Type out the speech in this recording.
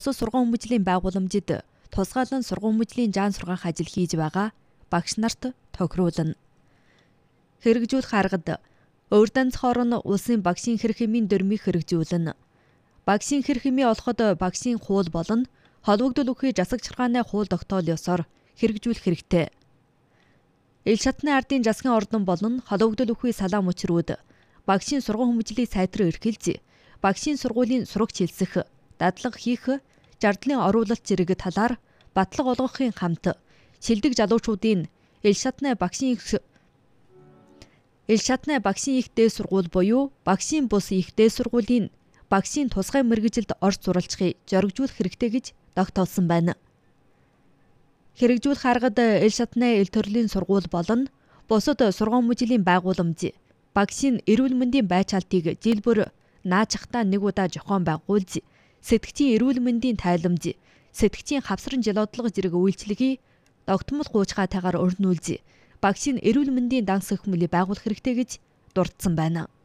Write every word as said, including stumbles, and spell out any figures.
Бус сургууль хүмүүжлийн байгууламжид тусгаалan сургууль хүмүүжлийн жаан сургаах ажил хийж байгаа багш нарт тохируулна. Хэрэгжүүлэх аргад урьд хоорон улсын багшийн хэрэг хэмжээний дүрмийг хэрэгжүүлнэ. Багшийн хэрэг хэмжээ олоход багшийн хууль болон холбогдол бүхий засаг чаргааны хууль тогтоол ёсоор хэрэгжүүлэх хэрэгтэй. Ил шатны ардын засгийн ордон болон холбогдол бүхий салаа мөчрүүд багшийн сургууль хүмүүжлийг сайдран эрхэлж, багшийн сургуулийн сурагч хэлсэх, дадлага хийх, жардлын оруулалт зэрэг талаар батлага олгохын хамт шилдэг залуучуудын ил шатны багшийн ил шатны багшийн их дээд сургууль буюу багшийн бус их дээд сургуулийн багшийн тусгай мэргэжилд орж суралцахыг зоригжуулах хэрэгтэй гэж тогтоосон байна. Хэрэгжүүлэх аргад ил шатны ил төрлийн сургууль болон бусад сургууль хүмүүжлийн байгууламж багшийн эрүүл мэндийн байцаалтыг жил бүр наачхтаа нэг удаа зохион байгуулж, сэтгчийн эрүүл мэндийн тайламж, сэтгчийн хавсран жилоодлого зэрэг үйлчлэгийг тогтмол хуучгаатайгаар өрнүүлж, багшийн эрүүл мэндийн дан сөхмөлийг байгуулах хэрэгтэй гэж дурдсан байна.